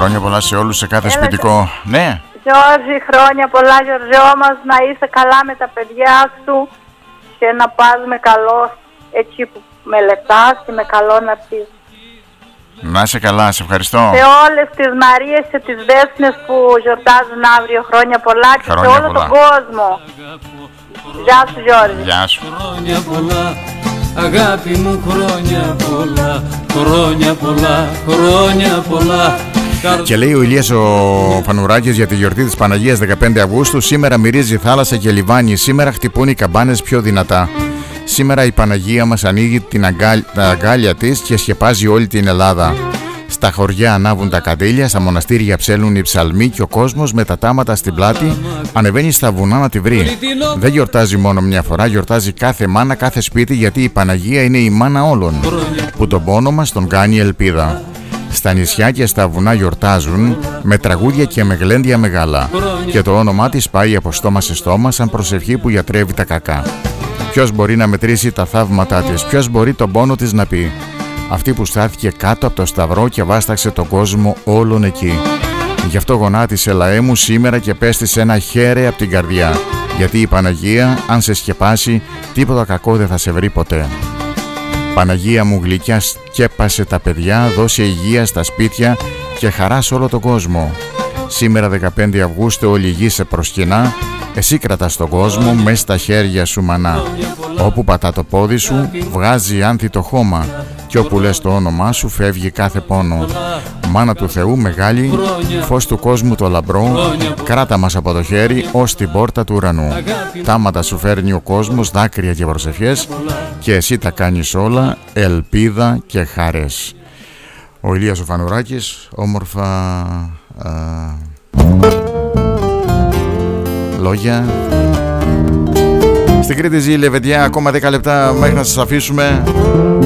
Χρόνια πολλά σε όλους, σε κάθε σπιτικό. Ναι. Γιώργη, χρόνια πολλά, Γιώργο μας, να είσαι καλά με τα παιδιά σου και να πας με καλό εκεί που μελετάς και με καλό να πεις. Να είσαι καλά, σε ευχαριστώ. Σε όλες τις Μαρίες και τις Δέσποινες που γιορτάζουν αύριο, χρόνια πολλά και χρόνια σε όλο πολλά. τον κόσμο. Γεια σου, Γιώργη. Γεια σου. Χρόνια πολλά, αγάπη μου, χρόνια πολλά, χρόνια πολλά, χρόνια πολλά. Και λέει ο Ηλίας ο Φανουράκης για τη γιορτή της Παναγίας 15 Αυγούστου: σήμερα μυρίζει θάλασσα και λιβάνι, σήμερα χτυπούν οι καμπάνες πιο δυνατά. Σήμερα η Παναγία μας ανοίγει τα αγκάλια της και σκεπάζει όλη την Ελλάδα. Στα χωριά ανάβουν τα καντήλια, στα μοναστήρια ψέλνουν οι ψαλμοί και ο κόσμος με τα τάματα στην πλάτη ανεβαίνει στα βουνά να τη βρει. Δεν γιορτάζει μόνο μια φορά, γιορτάζει κάθε μάνα, κάθε σπίτι, γιατί η Παναγία είναι η μάνα όλων, που τον πόνο μας τον κάνει ελπίδα. Στα νησιά και στα βουνά γιορτάζουν με τραγούδια και με γλέντια μεγάλα, και το όνομά της πάει από στόμα σε στόμα σαν προσευχή που γιατρεύει τα κακά. Ποιος μπορεί να μετρήσει τα θαύματά της, ποιος μπορεί τον πόνο της να πει? Αυτή που στάθηκε κάτω από το σταυρό και βάσταξε τον κόσμο όλον εκεί. Γι' αυτό γονάτισε, λαέ μου, σήμερα και πες της ένα χαίρε από την καρδιά, γιατί η Παναγία αν σε σκεπάσει τίποτα κακό δεν θα σε βρει ποτέ. Παναγία μου γλυκιά, σκέπασε τα παιδιά, δώσε υγεία στα σπίτια και χαρά σε όλο τον κόσμο. Σήμερα 15 Αυγούστου όλη η γη σε προσκυνά, εσύ κρατάς τον κόσμο μες στα χέρια σου μανά. Όπου πατά το πόδι σου βγάζει άνθη το χώμα, και όπου λες το όνομά σου φεύγει κάθε πόνο. Μάνα του Θεού μεγάλη, φως του κόσμου το λαμπρό, κράτα μας από το χέρι ως την πόρτα του ουρανού. Τάματα σου φέρνει ο κόσμος, δάκρυα και προσευχές, και εσύ τα κάνεις όλα, ελπίδα και χαρές. Ο Ηλίας ο Φανουράκης, όμορφα λόγια. Στην Κρήτη ζει η Λεβεντιά, ακόμα 10 λεπτά μέχρι να σας αφήσουμε.